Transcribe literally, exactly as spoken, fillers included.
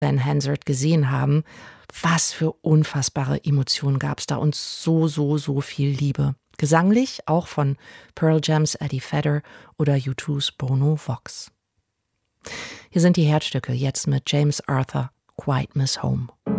Van Hansard gesehen haben, was für unfassbare Emotionen gab es da und so, so, so viel Liebe. Gesanglich auch von Pearl Jam's Eddie Vedder oder U two's Bono Vox. Hier sind die Herzstücke, jetzt mit James Arthur, Quiet Miss Home.